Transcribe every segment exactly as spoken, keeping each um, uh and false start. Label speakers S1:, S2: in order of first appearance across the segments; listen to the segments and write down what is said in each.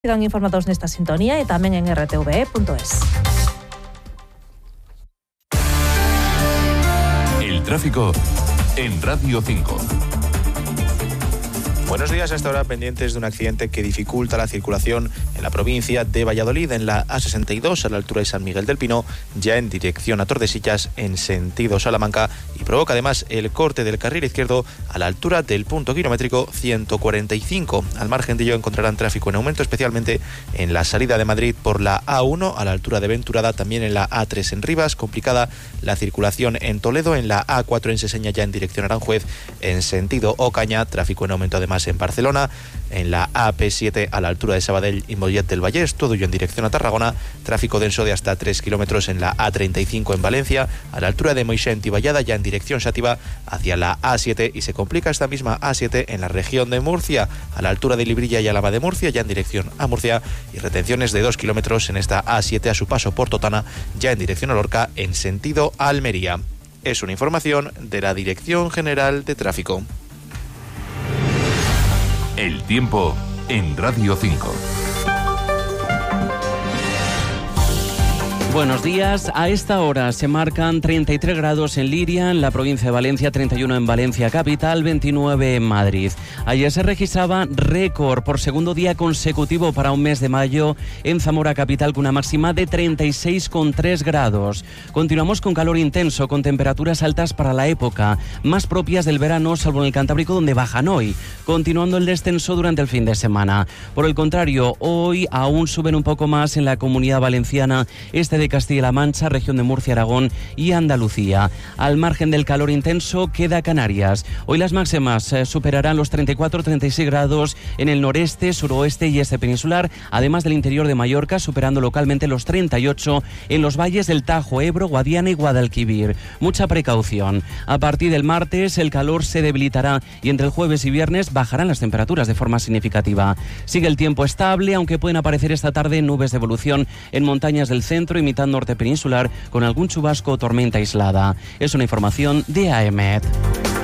S1: Sigan informados nesta sintonía e tamén en r t v e punto es.
S2: El tráfico en Radio cinco.
S3: Buenos días. Hasta ahora pendientes de un accidente que dificulta la circulación en la provincia de Valladolid, en la A sesenta y dos, a la altura de San Miguel del Pino, ya en dirección a Tordesillas, en sentido Salamanca, y provoca además el corte del carril izquierdo a la altura del punto kilométrico ciento cuarenta y cinco. Al margen de ello encontrarán tráfico en aumento, especialmente en la salida de Madrid por la A uno, a la altura de Venturada, también en la A tres en Rivas, complicada la circulación en Toledo, en la A cuatro en Seseña, ya en dirección Aranjuez, en sentido Ocaña, tráfico en aumento además en Barcelona, en la A P siete a la altura de Sabadell y Mollet del Vallès, todo ello en dirección a Tarragona, tráfico denso de hasta tres kilómetros en la A treinta y cinco en Valencia, a la altura de Moixent y Vallada, ya en dirección Xàtiva hacia la A siete, y se complica esta misma A siete en la región de Murcia, a la altura de Librilla y Alhama de Murcia, ya en dirección a Murcia, y retenciones de dos kilómetros en esta A siete a su paso por Totana, ya en dirección a Lorca, en sentido Almería. Es una información de la Dirección General de Tráfico.
S2: El tiempo en Radio cinco.
S4: Buenos días. A esta hora se marcan treinta y tres grados en Liria, en la provincia de Valencia, treinta y uno en Valencia capital, veintinueve en Madrid. Ayer se registraba récord por segundo día consecutivo para un mes de mayo en Zamora capital, con una máxima de treinta y seis coma tres grados. Continuamos con calor intenso, con temperaturas altas para la época, más propias del verano, salvo en el Cantábrico, donde bajan hoy, continuando el descenso durante el fin de semana. Por el contrario, hoy aún suben un poco más en la Comunidad Valenciana, este de Castilla-La Mancha, región de Murcia, Aragón y Andalucía. Al margen del calor intenso queda Canarias. Hoy las máximas eh, superarán los treinta y cuatro a treinta y seis grados en el noreste, suroeste y este peninsular, además del interior de Mallorca, superando localmente los treinta y ocho en los valles del Tajo, Ebro, Guadiana y Guadalquivir. Mucha precaución. A partir del martes el calor se debilitará y entre el jueves y viernes bajarán las temperaturas de forma significativa. Sigue el tiempo estable, aunque pueden aparecer esta tarde nubes de evolución en montañas del centro y mitad norte peninsular, con algún chubasco o tormenta aislada. Es una información de A M E T.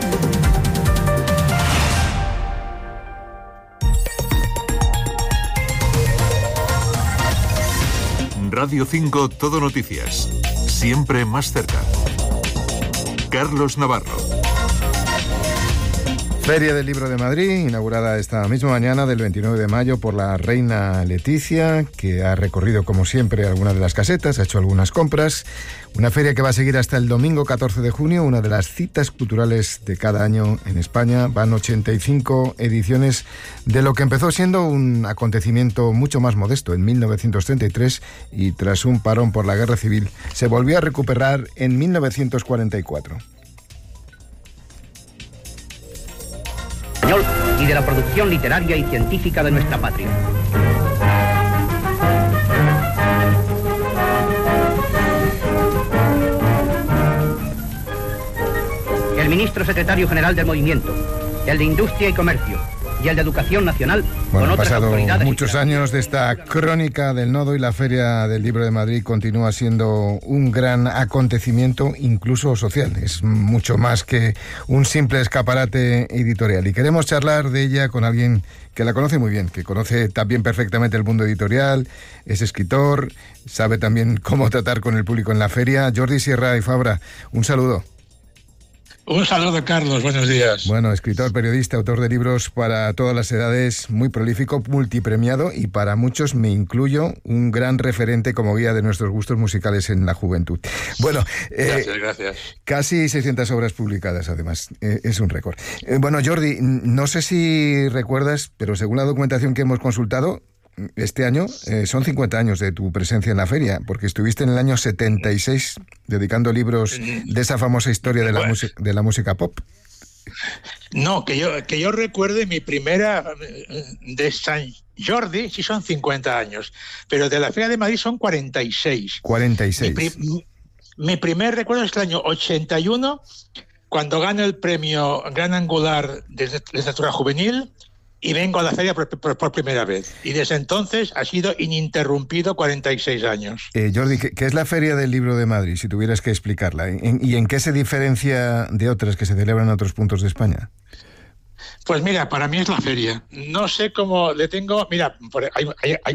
S2: Radio cinco, Todo Noticias. Siempre más cerca. Carlos Navarro.
S5: Feria del Libro de Madrid, inaugurada esta misma mañana del veintinueve de mayo por la reina Leticia, que ha recorrido como siempre algunas de las casetas, ha hecho algunas compras. Una feria que va a seguir hasta el domingo catorce de junio, una de las citas culturales de cada año en España. Van ochenta y cinco ediciones de lo que empezó siendo un acontecimiento mucho más modesto en mil novecientos treinta y tres, y tras un parón por la Guerra Civil se volvió a recuperar en mil novecientos cuarenta y cuatro.
S6: Y de la producción literaria y científica de nuestra patria. El ministro secretario general del movimiento, el de Industria y Comercio y el de Educación Nacional.
S5: Bueno, han pasado muchos años de esta crónica del nodo y la Feria del Libro de Madrid continúa siendo un gran acontecimiento, incluso social. Es mucho más que un simple escaparate editorial. Y queremos charlar de ella con alguien que la conoce muy bien, que conoce también perfectamente el mundo editorial, es escritor, sabe también cómo tratar con el público en la feria. Jordi Sierra y Fabra, un saludo.
S7: Un saludo, Carlos, buenos días.
S5: Bueno, escritor, periodista, autor de libros para todas las edades, muy prolífico, multipremiado y para muchos, me incluyo, un gran referente como guía de nuestros gustos musicales en la juventud. Bueno, eh,
S7: gracias, gracias.
S5: Casi seiscientas obras publicadas, además, eh, es un récord. Eh, bueno, Jordi, no sé si recuerdas, pero según la documentación que hemos consultado, este año eh, son cincuenta años de tu presencia en la feria, porque estuviste en el año setenta y seis dedicando libros de esa famosa historia de la, música, de la música pop.
S7: No, que yo, que yo recuerde mi primera de San Jordi, sí son cincuenta años, pero de la Feria de Madrid son cuarenta y seis.
S5: cuarenta y seis.
S7: Mi, pri, mi primer recuerdo es el año ochenta y uno, cuando gano el premio Gran Angular de Literatura Juvenil, y vengo a la feria por, por, por primera vez. Y desde entonces ha sido ininterrumpido cuarenta y seis años.
S5: Eh, Jordi, ¿qué, ¿qué es la Feria del Libro de Madrid, si tuvieras que explicarla? ¿En, ¿Y en qué se diferencia de otras que se celebran en otros puntos de España?
S7: Pues mira, para mí es la feria. No sé cómo le tengo... Mira, hay, hay, hay,